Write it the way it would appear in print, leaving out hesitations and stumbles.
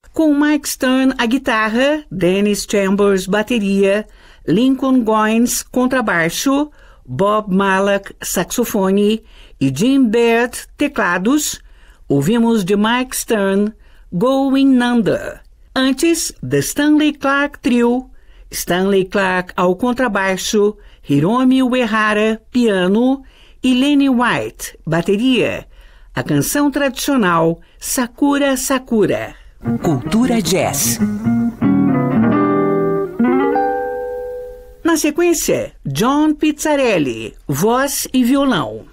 com Mike Stern à guitarra, Dennis Chambers bateria, Lincoln Goines contrabaixo, Bob Malak saxofone e Jim Baird teclados, ouvimos de Mike Stern Going Under. Antes, The Stanley Clarke Trio, Stanley Clarke ao contrabaixo, Hiromi Uehara piano e Lenny White bateria. A canção tradicional Sakura Sakura. Cultura Jazz. Na sequência, John Pizzarelli, voz e violão.